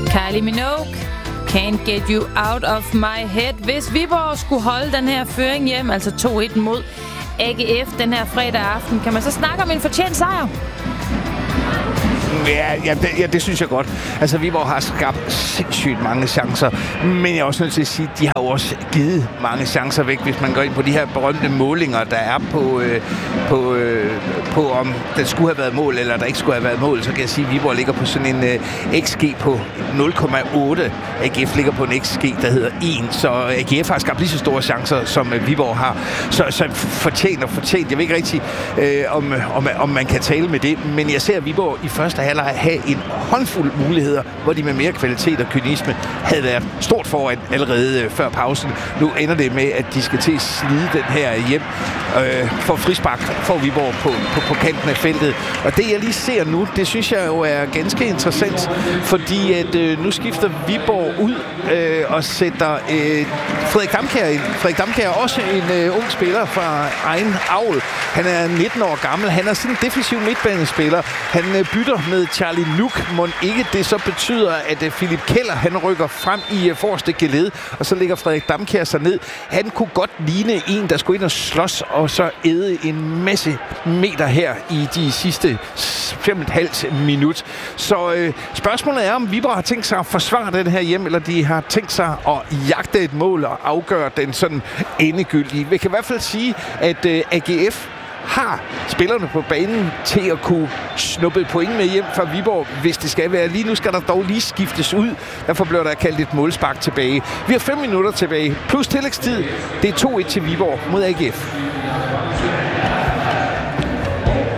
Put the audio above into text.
Kylie Minogue, Can't Get You Out of My Head. Hvis Viborg skulle holde den her føring hjem, altså 2-1 mod AGF den her fredag aften, kan man så snakke om en fortjent sejr? Ja, det synes jeg godt. Altså, Viborg har skabt sindssygt mange chancer, men jeg er også nødt til at sige, at de har jo også givet mange chancer væk, hvis man går ind på de her berømte målinger, der er på om der skulle have været mål, eller der ikke skulle have været mål, så kan jeg sige, at Viborg ligger på sådan en XG på 0,8. AGF ligger på en XG, der hedder 1, så AGF har skabt lige så store chancer, som Viborg har. Så fortjent. Jeg ved ikke rigtig, om man kan tale med det, men jeg ser Viborg i første halvleg have en håndfuld muligheder, hvor de med mere kvalitet og kynisme havde været stort foran allerede før pausen. Nu ender det med, at de skal til at slide den her hjem for frispark for Viborg på kanten af feltet. Og det, jeg lige ser nu, det synes jeg jo er ganske interessant, fordi at nu skifter Viborg ud og sætter Frederik Damkjær ind. Frederik Damkjær er også en ung spiller fra egen avl. Han er 19 år gammel. Han er sådan en defensiv midtbanespiller. Han bytter med Charlie Luuk. Må ikke det så betyder, at Philip Keller, han rykker frem i forreste geled, og så ligger Frederik Damkjær sig ned. Han kunne godt ligne en, der skulle ind og slås, og så æde en masse meter her i de sidste 5,5 minut. Så spørgsmålet er, om Viborg har tænkt sig at forsvare den her hjem, eller de har tænkt sig at jagte et mål og afgøre den sådan endegyldige. Vi kan i hvert fald sige, at AGF har spillerne på banen til at kunne snuppe point med hjem fra Viborg, hvis det skal være. Lige nu skal der dog lige skiftes ud. Derfor bliver der kaldt et målspark tilbage. Vi har 5 minutter tilbage, plus tillægstid. Det er 2-1 til Viborg mod AGF.